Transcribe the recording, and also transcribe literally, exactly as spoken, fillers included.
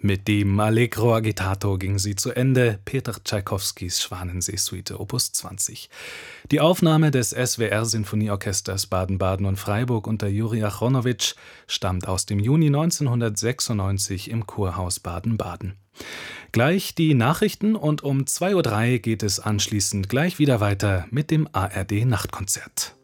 Mit dem Allegro agitato ging sie zu Ende, Peter Tschaikowskis Schwanensee-Suite Opus zwanzig. Die Aufnahme des S W R-Sinfonieorchesters Baden-Baden und Freiburg unter Juri Achronowitsch stammt aus dem Juni neunzehnhundertsechsundneunzig im Kurhaus Baden-Baden. Gleich die Nachrichten und um zwei Uhr drei geht es anschließend gleich wieder weiter mit dem A R D-Nachtkonzert.